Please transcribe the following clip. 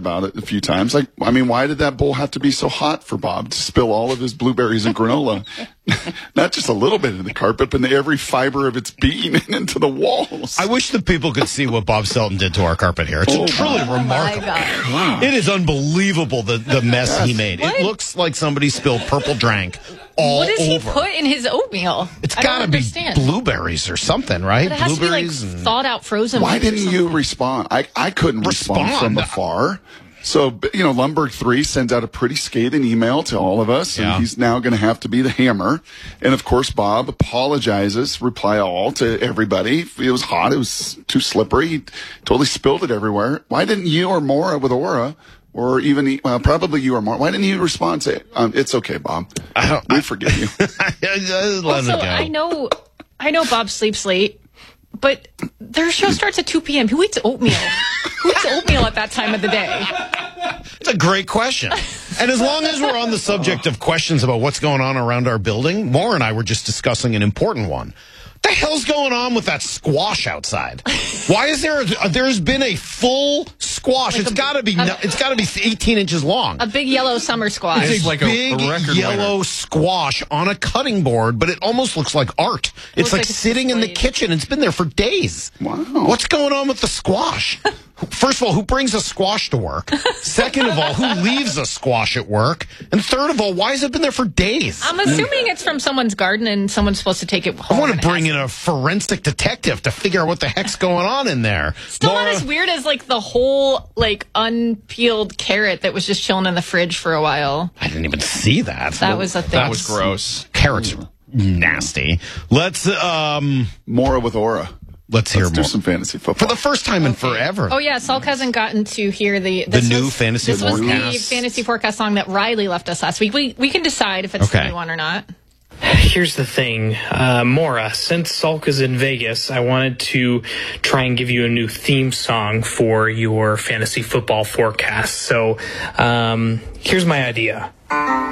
about it a few times. Like, I mean, why did that bowl have to be so hot for Bob to spill all of his blueberries and granola? Not just a little bit in the carpet, but every fiber of its being into the walls. I wish the people could see what Bob Selton did to our carpet here. It's truly remarkable. Wow. It is unbelievable, the mess he made. What? It looks like somebody spilled purple drank all over. What does he put in his oatmeal? It's I don't got to be understand. blueberries or something, right? But it has Blueberries to be like thawed out frozen. Why ones or didn't you respond? I couldn't respond from afar. So, Lumberg 3 sends out a pretty scathing email to all of us, and he's now going to have to be the hammer. And, of course, Bob apologizes, reply all to everybody. It was hot. It was too slippery. He totally spilled it everywhere. Why didn't you or Maura with Aura, or even, probably you or Maura, why didn't you respond to it? It's okay, Bob. We forgive you. Also, I know Bob sleeps late, but their show starts at 2 p.m. Who eats oatmeal? Who eats oatmeal at that time of the day? It's a great question. And as long as we're on the subject of questions about what's going on around our building, Maura and I were just discussing an important one. What the hell's going on with that squash outside? Why is there's been a full squash? Like it's got to be 18 inches long. A big yellow summer squash. It's like big a record yellow squash on a cutting board, but it almost looks like art. It's like it's sitting in the displayed. kitchen. It's been there for days. Wow. What's going on with the squash? First of all, who brings a squash to work? Second of all, who leaves a squash at work? And third of all, why has it been there for days? I'm assuming it's from someone's garden and someone's supposed to take it home. I want to bring in a forensic detective to figure out what the heck's going on in there. Still not as weird as like the whole like unpeeled carrot that was just chilling in the fridge for a while. I didn't even see that. That was a thing. That was gross. Carrots are nasty. Let's Maura with Aura. Let's hear do more. some fantasy football. For the first time in forever. Oh yeah, Salk hasn't gotten to hear the new fantasy This was the forecast. fantasy forecast song that Riley left us last week. We can decide if it's the new one or not. Here's the thing, Maura, since Salk is in Vegas, I wanted to try and give you a new theme song for your fantasy football forecast. So, here's my idea.